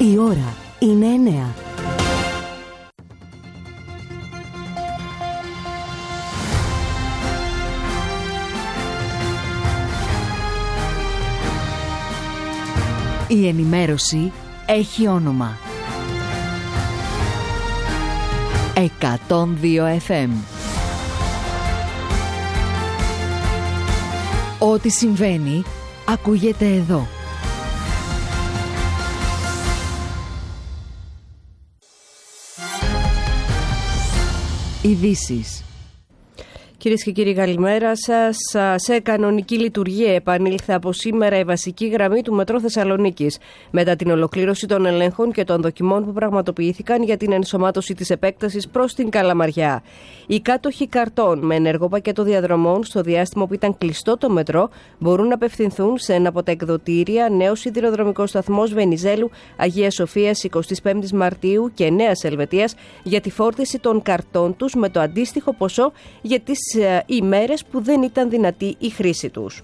Η ώρα είναι 9. Η ενημέρωση έχει όνομα. 102 FM. Ό,τι συμβαίνει, ακούγεται εδώ. Ειδήσεις. Κυρίες και κύριοι, καλημέρα σας. Σε κανονική λειτουργία επανήλθε από σήμερα η βασική γραμμή του Μετρό Θεσσαλονίκης, μετά την ολοκλήρωση των ελέγχων και των δοκιμών που πραγματοποιήθηκαν για την ενσωμάτωση της επέκτασης προς την Καλαμαριά. Οι κάτοχοι καρτών με ενεργό πακέτο διαδρομών στο διάστημα που ήταν κλειστό το μετρό μπορούν να απευθυνθούν σε ένα από τα εκδοτήρια Νέος Σιδηροδρομικός Σταθμός Βενιζέλου, Αγίας Σοφίας 25 Μαρτίου και Νέας Ελβετίας για τη φόρτιση των καρτών τους με το αντίστοιχο ποσό για τις ημέρες που δεν ήταν δυνατή η χρήση τους.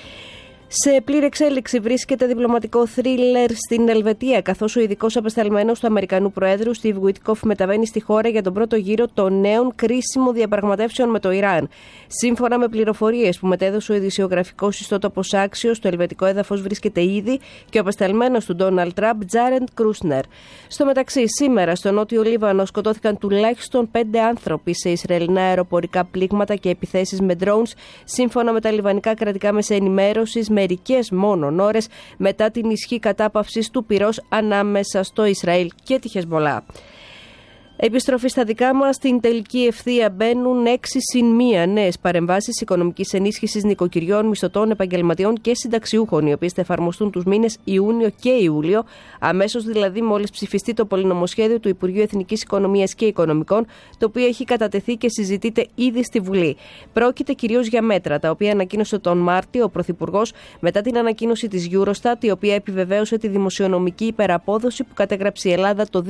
Σε πλήρη εξέλιξη βρίσκεται διπλωματικό θρίλερ στην Ελβετία, καθώς ο ειδικός απεσταλμένος του Αμερικανού Προέδρου Στιβ Γουίτκοφ μεταβαίνει στη χώρα για τον πρώτο γύρο των νέων κρίσιμων διαπραγματεύσεων με το Ιράν. Σύμφωνα με πληροφορίες που μετέδωσε ο ειδησιογραφικός ιστότοπος Άξιος, στο ελβετικό έδαφος βρίσκεται ήδη και ο απεσταλμένος του Ντόναλντ Τραμπ, Τζάρεντ Κρούσνερ. Στο μεταξύ, σήμερα στο νότιο Λίβανο σκοτώθηκαν τουλάχιστον 5 άνθρωποι σε Ισραηλινά αεροπορικά πλήγματα και επιθέσεις με drones, σύμφωνα με τα λιβανικά κρατικά μέσα ενημέρωσης, μερικές μόνον ώρες μετά την ισχύ κατάπαυσης του πυρός ανάμεσα στο Ισραήλ και τη Χεσμολά. Επιστροφή στα δικά μας, στην τελική ευθεία μπαίνουν 6+1 νέες παρεμβάσεις οικονομικής ενίσχυσης νοικοκυριών, μισθωτών, επαγγελματιών και συνταξιούχων, οι οποίες θα εφαρμοστούν τους μήνες Ιούνιο και Ιούλιο, αμέσως δηλαδή μόλις ψηφιστεί το πολυνομοσχέδιο του Υπουργείου Εθνικής Οικονομίας και Οικονομικών, το οποίο έχει κατατεθεί και συζητείται ήδη στη Βουλή. Πρόκειται κυρίως για μέτρα, τα οποία ανακοίνωσε τον Μάρτιο ο Πρωθυπουργός μετά την ανακοίνωση της Eurostat, η οποία επιβεβαίωσε τη δημοσιονομική υπεραπόδοση που κατέγραψε η Ελλάδα το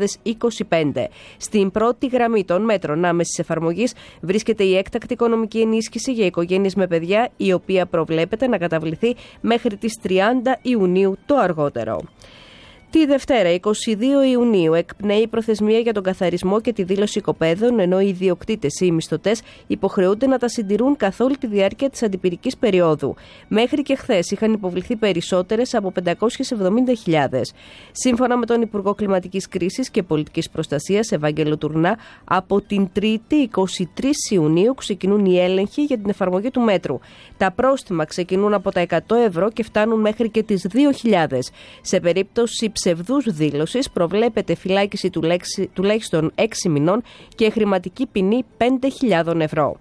2025. Στην πρώτη γραμμή των μέτρων άμεσης εφαρμογής βρίσκεται η έκτακτη οικονομική ενίσχυση για οικογένειες με παιδιά, η οποία προβλέπεται να καταβληθεί μέχρι τις 30 Ιουνίου το αργότερο. Τη Δευτέρα, 22 Ιουνίου, εκπνέει η προθεσμία για τον καθαρισμό και τη δήλωση οικοπαίδων, ενώ οι ιδιοκτήτες ή οι μισθωτές υποχρεούνται να τα συντηρούν καθ' όλη τη διάρκεια της αντιπυρικής περίοδου. Μέχρι και χθες είχαν υποβληθεί περισσότερες από 570.000. Σύμφωνα με τον Υπουργό Κλιματικής Κρίσης και Πολιτικής Προστασίας, Ευάγγελο Τουρνά, από την Τρίτη, 23 Ιουνίου, ξεκινούν οι έλεγχοι για την εφαρμογή του μέτρου. Τα πρόστιμα ξεκινούν από τα 100 ευρώ και φτάνουν μέχρι και τις 2.000. Σε περίπτωση ψευδούς δήλωσης προβλέπεται φυλάκιση τουλάχιστον 6 μηνών και χρηματική ποινή 5.000 ευρώ.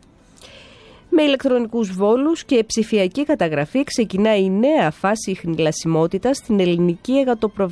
Με ηλεκτρονικούς βόλους και ψηφιακή καταγραφή ξεκινάει η νέα φάση ιχνηλασιμότητας στην ελληνική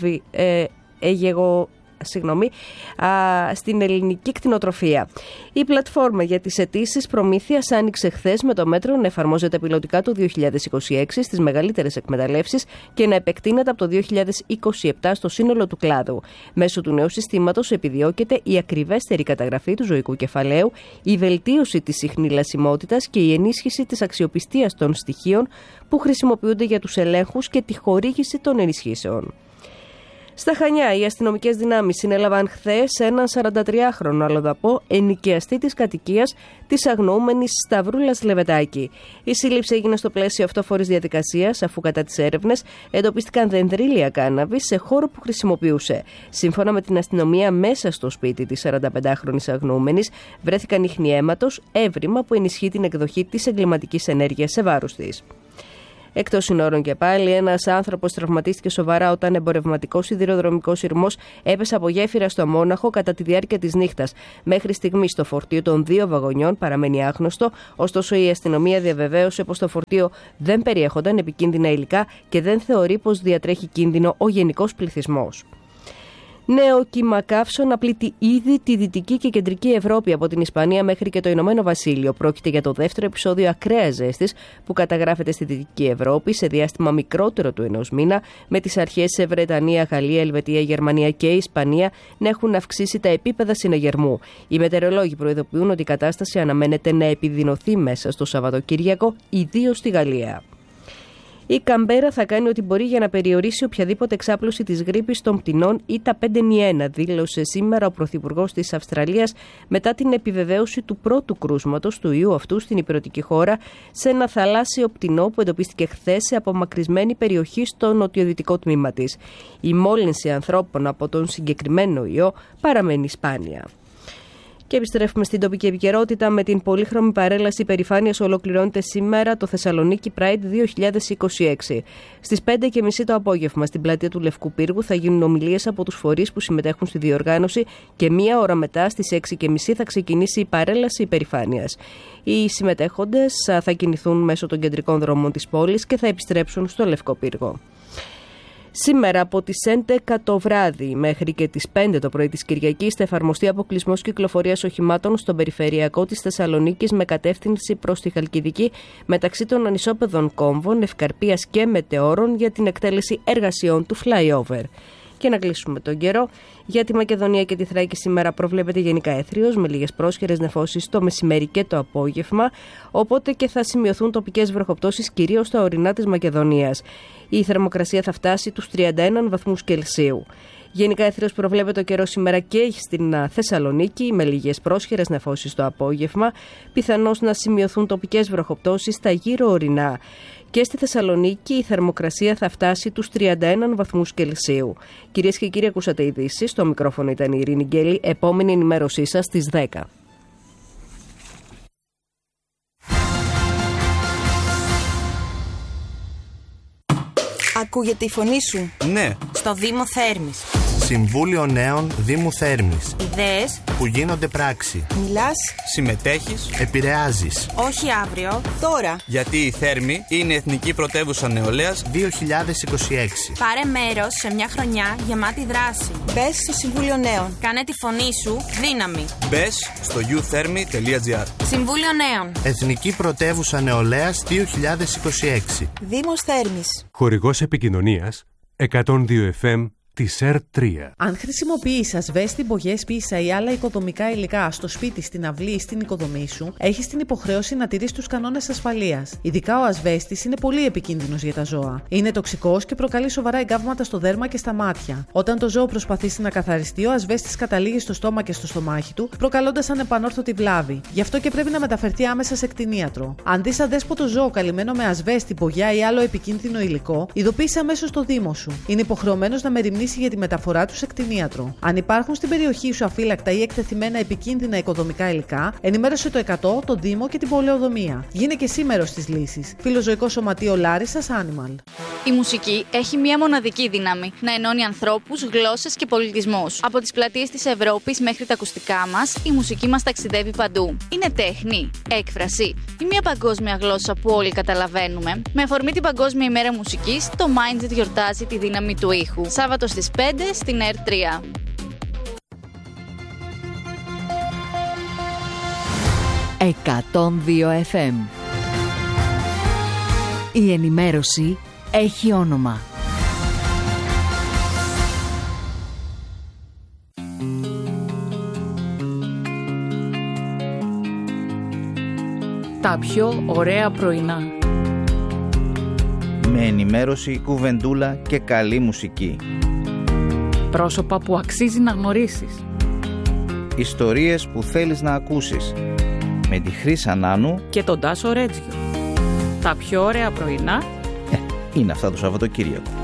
στην ελληνική κτηνοτροφία. Η πλατφόρμα για τις αιτήσεις προμήθειας άνοιξε χθες, με το μέτρο να εφαρμόζεται πιλωτικά το 2026 στις μεγαλύτερες εκμεταλλεύσεις και να επεκτείνεται από το 2027 στο σύνολο του κλάδου. Μέσω του νέου συστήματος επιδιώκεται η ακριβέστερη καταγραφή του ζωικού κεφαλαίου, η βελτίωση της ιχνηλασιμότητας και η ενίσχυση της αξιοπιστίας των στοιχείων που χρησιμοποιούνται για τους ελέγχους και τη χορήγηση των ενισχύσεων. Στα Χανιά, οι αστυνομικές δυνάμεις συνέλαβαν χθες έναν 43χρονο αλλοδαπό ενοικιαστή της κατοικίας της αγνοούμενης Σταυρούλας Λεβετάκη. Η σύλληψη έγινε στο πλαίσιο αυτόφορης διαδικασίας, αφού κατά τις έρευνες εντοπίστηκαν δενδρίλια κάναβης σε χώρο που χρησιμοποιούσε. Σύμφωνα με την αστυνομία, μέσα στο σπίτι της 45χρονης αγνοούμενης βρέθηκαν ίχνη αίματος, έβριμα που ενισχύει την εκδοχή της εγκληματικής ενέργειας σε βάρος της. Εκτός συνόρων και πάλι, ένας άνθρωπος τραυματίστηκε σοβαρά όταν εμπορευματικός σιδηροδρομικός σειρμός έπεσε από γέφυρα στο Μόναχο κατά τη διάρκεια της νύχτας. Μέχρι στιγμής το φορτίο των 2 βαγονιών παραμένει άγνωστο, ωστόσο η αστυνομία διαβεβαίωσε πως το φορτίο δεν περιέχονταν επικίνδυνα υλικά και δεν θεωρεί πως διατρέχει κίνδυνο ο γενικός πληθυσμός. Νέο κύμα καύσων απλήττει ήδη τη Δυτική και Κεντρική Ευρώπη, από την Ισπανία μέχρι και το Ηνωμένο Βασίλειο. Πρόκειται για το δεύτερο επεισόδιο ακραίας ζέστης που καταγράφεται στη Δυτική Ευρώπη σε διάστημα μικρότερο του ενός μήνα, με τις αρχές σε Βρετανία, Γαλλία, Ελβετία, Γερμανία και Ισπανία να έχουν αυξήσει τα επίπεδα συναγερμού. Οι μετεωρολόγοι προειδοποιούν ότι η κατάσταση αναμένεται να επιδεινωθεί μέσα στο Σαββατοκύριακο, ιδίως στη Γαλλία. Η Καμπέρα θα κάνει ό,τι μπορεί για να περιορίσει οποιαδήποτε εξάπλωση της γρίπης των πτηνών ή τα 5-1, δήλωσε σήμερα ο Πρωθυπουργός της Αυστραλίας μετά την επιβεβαίωση του πρώτου κρούσματος του ιού αυτού στην ηπειρωτική χώρα σε ένα θαλάσσιο πτηνό που εντοπίστηκε χθες σε απομακρυσμένη περιοχή στο νοτιοδυτικό τμήμα της. Η μόλυνση ανθρώπων από τον συγκεκριμένο ιό παραμένει σπάνια. Και επιστρέφουμε στην τοπική επικαιρότητα. Με την πολύχρωμη παρέλαση υπερηφάνειας ολοκληρώνεται σήμερα το Θεσσαλονίκη Pride 2026. Στις 5:30 το απόγευμα στην πλατεία του Λευκού Πύργου θα γίνουν ομιλίες από τους φορείς που συμμετέχουν στη διοργάνωση και μία ώρα μετά στις 6:30 θα ξεκινήσει η παρέλαση υπερηφάνειας. Οι συμμετέχοντες θα κινηθούν μέσω των κεντρικών δρόμων της πόλης και θα επιστρέψουν στο Λευκό Πύργο. Σήμερα από τις 11 το βράδυ μέχρι και τις 5 το πρωί της Κυριακής θα εφαρμοστεί αποκλεισμός κυκλοφορίας οχημάτων στον περιφερειακό της Θεσσαλονίκης με κατεύθυνση προς τη Χαλκιδική μεταξύ των ανισόπεδων Κόμβων, Ευκαρπίας και Μετεώρων για την εκτέλεση εργασιών του flyover. Και να κλείσουμε τον καιρό. Για τη Μακεδονία και τη Θράκη σήμερα προβλέπεται γενικά έθριος με λίγες πρόσχερες νεφώσεις το μεσημέρι και το απόγευμα, οπότε και θα σημειωθούν τοπικές βροχοπτώσεις κυρίως στα ορεινά της Μακεδονίας. Η θερμοκρασία θα φτάσει τους 31 βαθμούς Κελσίου. Γενικά έθριος προβλέπεται ο καιρός σήμερα και στην Θεσσαλονίκη με λίγες πρόσχερες νεφώσεις το απόγευμα, πιθανώς να σημειωθούν τοπικές βροχοπτώσεις στα γύρω ορεινά. Και στη Θεσσαλονίκη η θερμοκρασία θα φτάσει τους 31 βαθμούς Κελσίου. Κυρίες και κύριοι, ακούσατε ειδήσεις. Στο μικρόφωνο ήταν η Ειρήνη Γκέλη. Επόμενη ενημέρωσή σας στις 10. Ακούγεται η φωνή σου? Ναι. Στο Δήμο Θέρμης. Συμβούλιο Νέων Δήμου Θέρμης. Ιδέες που γίνονται πράξη. Μιλάς. Συμμετέχεις. Επηρεάζεις. Όχι αύριο, τώρα. Γιατί η Θέρμη είναι Εθνική Πρωτεύουσα Νεολαίας 2026. Πάρε μέρος σε μια χρονιά γεμάτη δράση. Μπες στο Συμβούλιο Νέων. Κάνε τη φωνή σου δύναμη. Μπες στο youthhermy.gr. Συμβούλιο Νέων. Εθνική Πρωτεύουσα Νεολαίας 2026. Δήμος Θέρμης. Χορηγός επικοινωνίας 102 FM της ΕΡΤ3. Αν χρησιμοποιείς ασβέστη, μπογιές, πίσα ή άλλα οικοδομικά υλικά στο σπίτι, στην αυλή ή στην οικοδομή σου, έχεις την υποχρέωση να τηρείς τους κανόνες ασφαλείας. Ειδικά ο ασβέστης είναι πολύ επικίνδυνος για τα ζώα. Είναι τοξικός και προκαλεί σοβαρά εγκάβματα στο δέρμα και στα μάτια. Όταν το ζώο προσπαθήσει να καθαριστεί, ο ασβέστης καταλήγει στο στόμα και στο στομάχι του, προκαλώντας ανεπανόρθωτη βλάβη. Γι' αυτό και πρέπει να μεταφερθεί άμεσα σε κτηνίατρο. Αν δεις αδέσποτο ζώο καλυμμένο με ασβέστη, μπογιά ή άλλο επικίνδυνο υλικό, ειδοποίησε αμέσως το Δήμο σου. Είναι υποχρεωμένος να μεριμνήσει για τη μεταφορά του σε κτηνίατρο. Αν υπάρχουν στην περιοχή σου αφύλακτα ή εκτεθειμένα επικίνδυνα οικοδομικά υλικά, ενημέρωσε το 100, τον Δήμο και την Πολεοδομία. Γίνε και εσύ μέρος της λύσης. Φιλοζωικό Σωματείο Λάρισσας Animal. Η μουσική έχει μία μοναδική δύναμη: να ενώνει ανθρώπους, γλώσσες και πολιτισμούς. Από τις πλατείες της Ευρώπης μέχρι τα ακουστικά μας, η μουσική μας ταξιδεύει παντού. Είναι τέχνη, έκφραση ή μία παγκόσμια γλώσσα που όλοι καταλαβαίνουμε. Με αφορμή την Παγκόσμια ημέρα μουσικής, το Mindset γιορτάζει τη δύναμη του ήχου. Σάββατο στις 5 στην ΕΡΤ3. «102 FM». Η ενημέρωση έχει όνομα. Τα πιο ωραία πρωινά. Με ενημέρωση, κουβεντούλα και καλή μουσική. Πρόσωπα που αξίζει να γνωρίσεις. Ιστορίες που θέλεις να ακούσεις. Με τη Χρύσα Νάνου και τον Τάσο Ρέτζιο. Τα πιο ωραία πρωινά είναι αυτά το Σαββατοκύριακο.